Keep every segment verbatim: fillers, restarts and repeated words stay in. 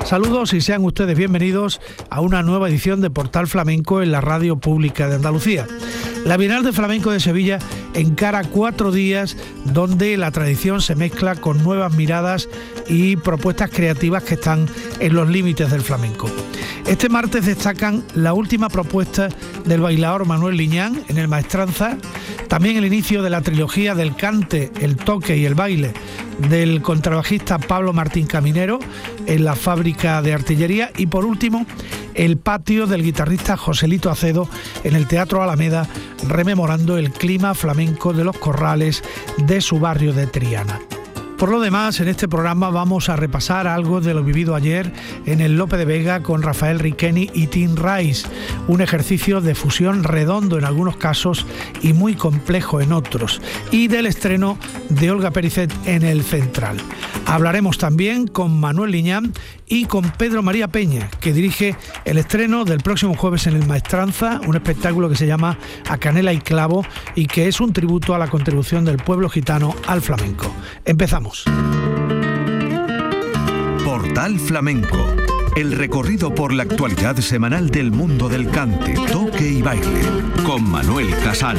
Saludos y sean ustedes bienvenidos a una nueva edición de Portal Flamenco en la Radio Pública de Andalucía. La Bienal de Flamenco de Sevilla encara cuatro días donde la tradición se mezcla con nuevas miradas y propuestas creativas que están en los límites del flamenco. Este martes destacan la última propuesta del bailaor Manuel Liñán en el Maestranza, también el inicio de la trilogía del cante, el toque y el baile del contrabajista Pablo Martín Caminero en la Fábrica de Artillería y por último el patio del guitarrista Joselito Acedo en el Teatro Alameda, rememorando el clima flamenco de los corrales de su barrio de Triana. Por lo demás, en este programa vamos a repasar algo de lo vivido ayer en el Lope de Vega con Rafael Riqueni y Tim Rice, un ejercicio de fusión redondo en algunos casos y muy complejo en otros, y del estreno de Olga Pericet en el Central. Hablaremos también con Manuel Liñán y con Pedro María Peña, que dirige el estreno del próximo jueves en el Maestranza, un espectáculo que se llama A Canela y Clavo y que es un tributo a la contribución del pueblo gitano al flamenco. Empezamos. Portal Flamenco, el recorrido por la actualidad semanal del mundo del cante, toque y baile, con Manuel Casal.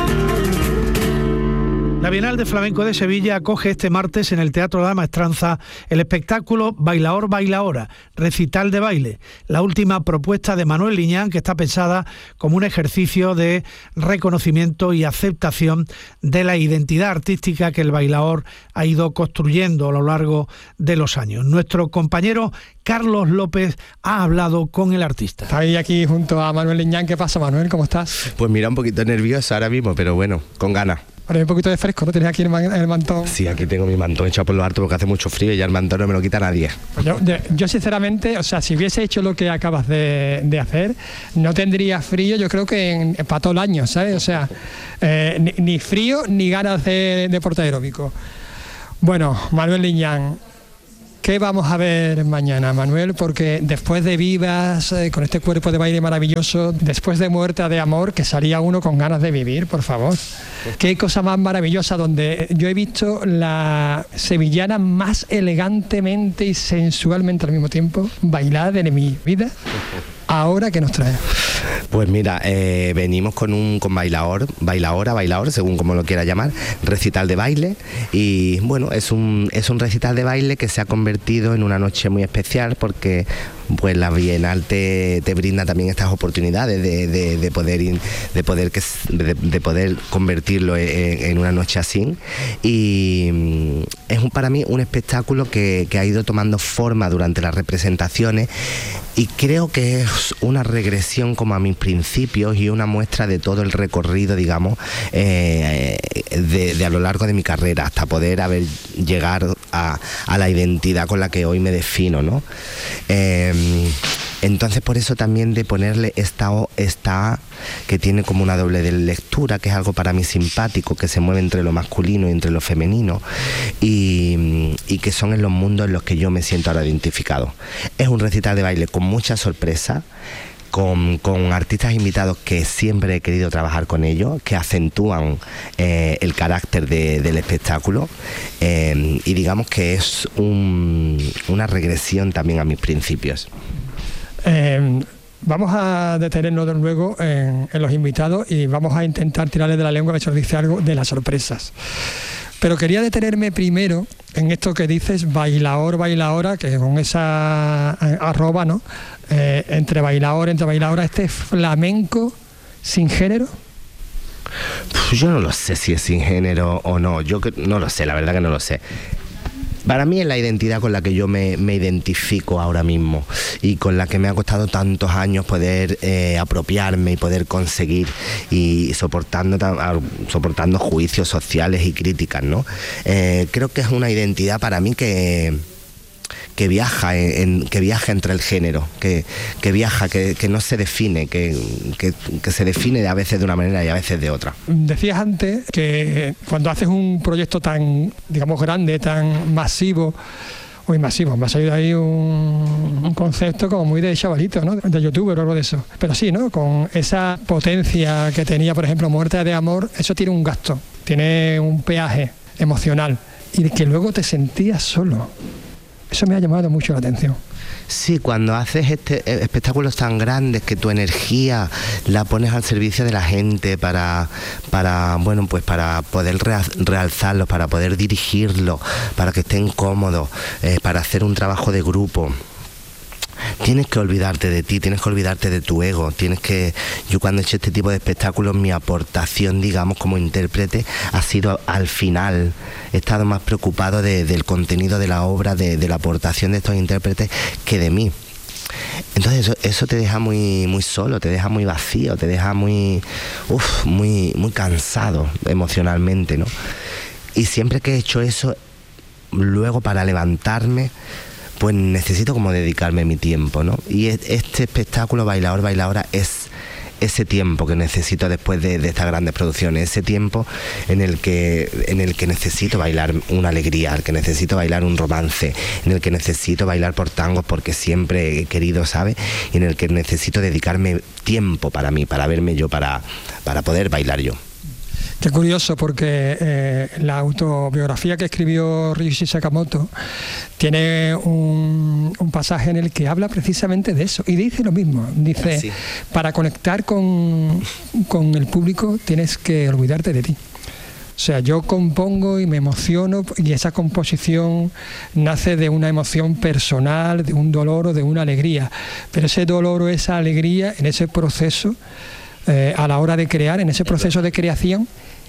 La Bienal de Flamenco de Sevilla acoge este martes en el Teatro de la Maestranza el espectáculo Bailaor Bailaora, recital de baile, la última propuesta de Manuel Liñán, que está pensada como un ejercicio de reconocimiento y aceptación de la identidad artística que el bailaor ha ido construyendo a lo largo de los años. Nuestro compañero Carlos López ha hablado con el artista. Está ahí aquí junto a Manuel Liñán. ¿Qué pasa, Manuel? ¿Cómo estás? Pues mira, un poquito nervioso ahora mismo, pero bueno, con ganas. Ahora hay un poquito de fresco, ¿no? Tienes aquí el, man, el mantón. Sí, aquí tengo mi mantón echado por lo alto porque hace mucho frío y ya el mantón no me lo quita nadie. Pues yo, yo sinceramente, o sea, si hubiese hecho lo que acabas de, de hacer, no tendría frío, yo creo que en, para todo el año, ¿sabes? O sea, eh, ni, ni frío ni ganas de deporte aeróbico. Bueno, Manuel Liñán, ¿qué vamos a ver mañana, Manuel? Porque después de Vivas, eh, con este cuerpo de baile maravilloso, después de Muerta de Amor, que salía uno con ganas de vivir, por favor. Qué cosa más maravillosa, donde yo he visto la sevillana más elegantemente y sensualmente al mismo tiempo bailar de mi vida. ¿Ahora qué nos trae? Pues mira, eh, venimos con un con bailaor, bailaora, bailaor, según como lo quiera llamar, recital de baile. Y bueno, es un, es un recital de baile que se ha convertido en una noche muy especial porque pues la Bienal te, te brinda también estas oportunidades de, de, de poder in, de poder que de, de poder convertirlo en, en una noche así. Y es un, para mí un espectáculo que, que ha ido tomando forma durante las representaciones y creo que es una regresión como a mis principios y una muestra de todo el recorrido, digamos, eh, de, de a lo largo de mi carrera hasta poder haber llegar a, a la identidad con la que hoy me defino, ¿no? Eh, Entonces por eso también de ponerle esta O, esta A, que tiene como una doble de lectura, que es algo para mí simpático, que se mueve entre lo masculino y entre lo femenino, y, y que son en los mundos en los que yo me siento ahora identificado. Es un recital de baile con mucha sorpresa, Con, con artistas invitados que siempre he querido trabajar con ellos, que acentúan eh, el carácter de, del espectáculo eh, y digamos que es un, una regresión también a mis principios. Eh, vamos a detenernos luego en, en los invitados y vamos a intentar tirarle de la lengua, a ver si os dice algo de las sorpresas. Pero quería detenerme primero en esto que dices, bailaor, bailaora, que con esa arroba, ¿no? Eh, entre bailaor, entre bailaora, ¿este es flamenco sin género? Yo no lo sé si es sin género o no, yo no lo sé, la verdad que no lo sé. Para mí es la identidad con la que yo me, me identifico ahora mismo y con la que me ha costado tantos años poder eh, apropiarme y poder conseguir y soportando, soportando juicios sociales y críticas, ¿no? Eh, creo que es una identidad para mí que... que viaja en, que viaja entre el género, que, que viaja, que, que no se define, que, que, que se define a veces de una manera y a veces de otra. Decías antes que cuando haces un proyecto tan, digamos, grande, tan masivo, muy masivo, me ha salido ahí un, un concepto como muy de chavalito, ¿no? De youtuber o algo de eso. Pero sí, ¿no? Con esa potencia que tenía, por ejemplo, Muerte de Amor, eso tiene un gasto, tiene un peaje emocional y que luego te sentías solo. Eso me ha llamado mucho la atención. Sí, cuando haces este, espectáculos tan grandes que tu energía la pones al servicio de la gente para, para bueno, pues para poder realzarlos, para poder dirigirlos, para que estén cómodos, eh, para hacer un trabajo de grupo. Tienes que olvidarte de ti, tienes que olvidarte de tu ego, tienes que... Yo cuando he hecho este tipo de espectáculos, mi aportación, digamos, como intérprete, ha sido al final. He estado más preocupado de, del contenido de la obra, de, de la aportación de estos intérpretes, que de mí. Entonces eso, eso te deja muy, muy solo, te deja muy vacío, te deja muy, uf, muy, muy cansado emocionalmente, ¿no? Y siempre que he hecho eso, luego para levantarme, pues necesito como dedicarme mi tiempo, ¿no? Y este espectáculo Bailaor, Bailaora es ese tiempo que necesito después de, de estas grandes producciones, ese tiempo en el que en el que necesito bailar una alegría, el que necesito bailar un romance, en el que necesito bailar por tangos porque siempre he querido, ¿sabes? Y en el que necesito dedicarme tiempo para mí, para verme yo, para, para poder bailar yo. Qué curioso, porque eh, la autobiografía que escribió Ryuichi Sakamoto tiene un, un pasaje en el que habla precisamente de eso y dice lo mismo. Dice, sí, para conectar con, con el público tienes que olvidarte de ti. O sea, yo compongo y me emociono y esa composición nace de una emoción personal, de un dolor o de una alegría. Pero ese dolor o esa alegría en ese proceso, eh, a la hora de crear, en ese proceso de creación,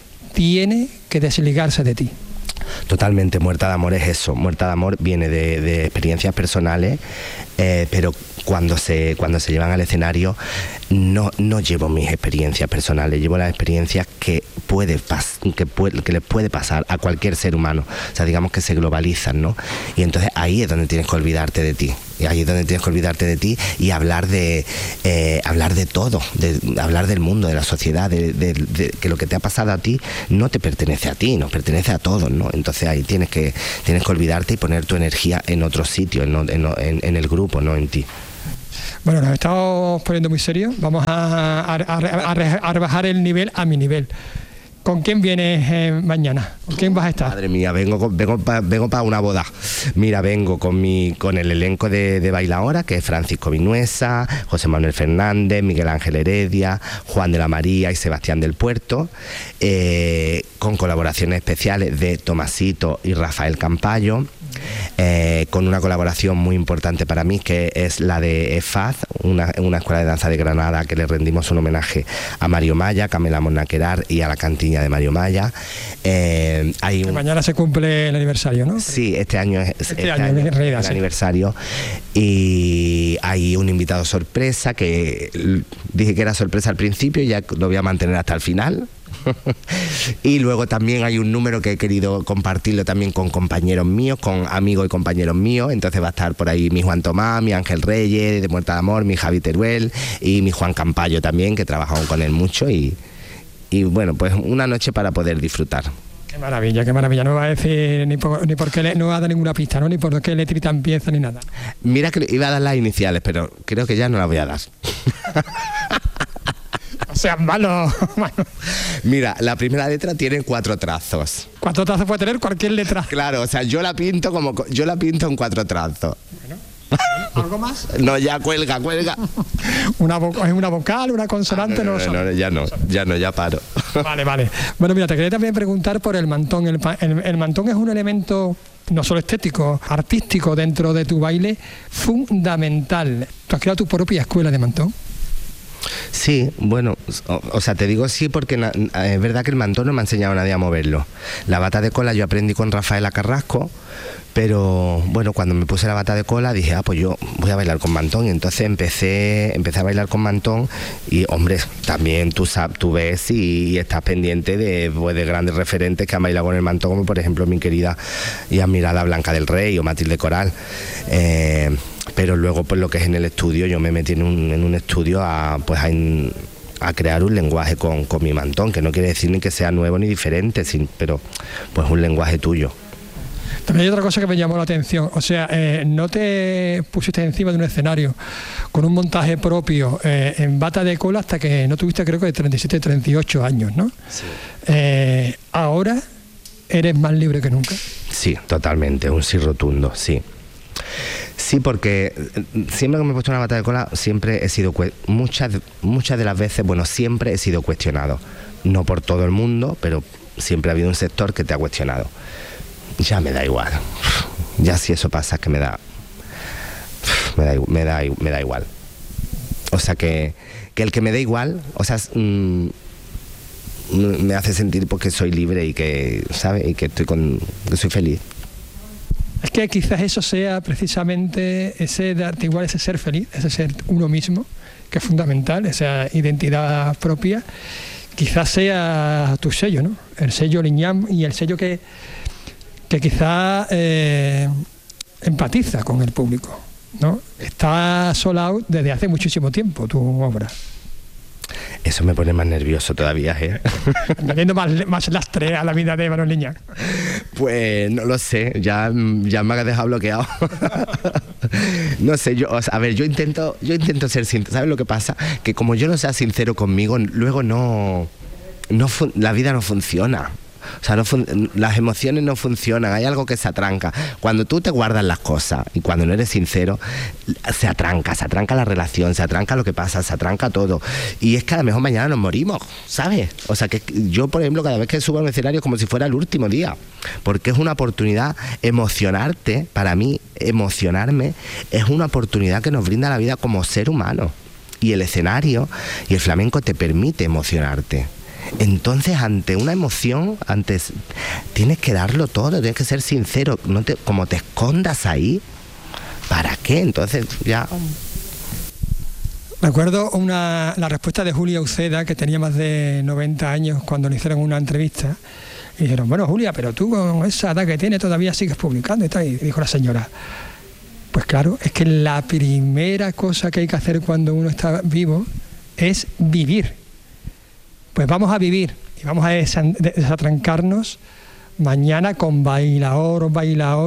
tiene que desligarse de ti. Totalmente, Muerta de Amor es eso. Muerta de Amor viene de, de experiencias personales, eh, pero cuando se, cuando se llevan al escenario no, no llevo mis experiencias personales, llevo las experiencias que, puede pas, que, puede, que les puede pasar a cualquier ser humano. O sea, digamos que se globalizan, ¿no? Y entonces ahí es donde tienes que olvidarte de ti. Y ahí es donde tienes que olvidarte de ti y hablar de eh, hablar de todo, de, de hablar del mundo, de la sociedad, de, de, de que lo que te ha pasado a ti no te pertenece a ti, nos pertenece a todos, ¿no? Entonces ahí tienes que tienes que olvidarte y poner tu energía en otro sitio, en, en, en el grupo, no en ti. Bueno, nos estamos poniendo muy serios. Vamos a, a, a, a, a rebajar el nivel a mi nivel. ¿Con quién vienes eh, mañana? ¿Con quién vas a estar? Madre mía, vengo vengo para vengo pa una boda. Mira, vengo con mi con el elenco de, de Bailaora, que es Francisco Vinuesa, José Manuel Fernández, Miguel Ángel Heredia, Juan de la María y Sebastián del Puerto, eh, con colaboraciones especiales de Tomasito y Rafael Campayo. Eh, con una colaboración muy importante para mí, que es la de EFAZ, una, una escuela de danza de Granada, que le rendimos un homenaje a Mario Maya, Camela Monnaquerar y a la cantiña de Mario Maya. Eh, hay un... Mañana se cumple el aniversario, ¿no? Sí, este año es este este año, año, en realidad, el sí. aniversario. Y hay un invitado sorpresa que dije que era sorpresa al principio y ya lo voy a mantener hasta el final. Y luego también hay un número que he querido compartirlo también con compañeros míos, con amigos y compañeros míos. Entonces va a estar por ahí mi Juan Tomás, mi Ángel Reyes de Muerta de Amor, mi Javi Teruel y mi Juan Campayo también, que trabajamos con él mucho. Y, y bueno, pues una noche para poder disfrutar. Qué maravilla, qué maravilla. No va a decir ni por, ni por qué le, no va a dar ninguna pista, ¿no? Ni por qué letrita empieza ni nada. Mira que iba a dar las iniciales, pero creo que ya no las voy a dar. O sea, malo, malo. Mira, la primera letra tiene cuatro trazos. ¿Cuántos trazos puede tener cualquier letra? Claro, o sea, yo la pinto como yo la pinto en cuatro trazos. Bueno, ¿algo más? No, ya cuelga, cuelga. Una vo- ¿Es una vocal, una consonante? Ah, no, no, no, no, no, ya no, ya no, ya paro. Vale, vale. Bueno, mira, te quería también preguntar por el mantón. El, pa- el, el mantón es un elemento no solo estético, artístico dentro de tu baile, fundamental. ¿Tú has creado tu propia escuela de mantón? Sí, bueno, o, o sea, te digo sí porque na, es verdad que el mantón no me ha enseñado a nadie a moverlo. La bata de cola yo aprendí con Rafaela Carrasco, pero bueno, cuando me puse la bata de cola dije, ah, pues yo voy a bailar con mantón. Y entonces empecé, empecé a bailar con mantón y, hombre, también tú, sab, tú ves y, y estás pendiente de, pues, de grandes referentes que han bailado con el mantón, como por ejemplo mi querida y admirada Blanca del Rey o Matilde Coral. Eh, pero luego, pues lo que es en el estudio, yo me metí en un, en un estudio a, pues, a, a crear un lenguaje con, con mi mantón, que no quiere decir ni que sea nuevo ni diferente, sin, pero pues un lenguaje tuyo. También hay otra cosa que me llamó la atención, o sea, eh, no te pusiste encima de un escenario con un montaje propio eh, en bata de cola hasta que no tuviste, creo que de treinta y siete, treinta y ocho años, ¿no? Sí. Eh, ahora eres más libre que nunca. Sí, totalmente, un sí rotundo, sí. Sí, porque siempre que me he puesto una bata de cola, siempre he sido, muchas, muchas de las veces, bueno, siempre he sido cuestionado. No por todo el mundo, pero siempre ha habido un sector que te ha cuestionado. Ya me da igual. Ya si eso pasa, es que me da, me da, me da, me da igual. O sea, que, que el que me dé igual, o sea, mmm, me hace sentir porque soy libre y que, ¿sabes? Y que estoy con, que soy feliz. Es que quizás eso sea precisamente ese darte igual, ese ser feliz, ese ser uno mismo, que es fundamental, esa identidad propia, quizás sea tu sello, ¿no? El sello Liñán y el sello que, que quizás eh, empatiza con el público, ¿no? Está sold out desde hace muchísimo tiempo tu obra. Eso me pone más nervioso todavía, ¿eh? Añadiendo más, más lastre a la vida de Manuel Liñán. Pues no lo sé, ya, ya me has dejado bloqueado. No sé, yo, o sea, a ver, yo intento, yo intento ser sincero. ¿Sabes lo que pasa? Que como yo no sea sincero conmigo, luego no, no la vida no funciona. O sea, no las emociones no funcionan, hay algo que se atranca. Cuando tú te guardas las cosas y cuando no eres sincero, se atranca, se atranca la relación, se atranca lo que pasa, se atranca todo. Y es que a lo mejor mañana nos morimos, ¿sabes? O sea, que yo, por ejemplo, cada vez que subo a un escenario es como si fuera el último día, porque es una oportunidad. Emocionarte, para mí, emocionarme, es una oportunidad que nos brinda la vida como ser humano. Y el escenario y el flamenco te permite emocionarte. Entonces, ante una emoción, antes tienes que darlo todo, tienes que ser sincero, no te, como te escondas ahí, ¿para qué? Entonces ya... Recuerdo una, la respuesta de Julia Uceda, que tenía más de noventa años, cuando le hicieron una entrevista, y dijeron, bueno, Julia, pero tú con esa edad que tienes todavía sigues publicando y tal, y dijo la señora, pues claro, es que la primera cosa que hay que hacer cuando uno está vivo es vivir. Pues vamos a vivir y vamos a desatrancarnos mañana con Bailaor, Bailaor.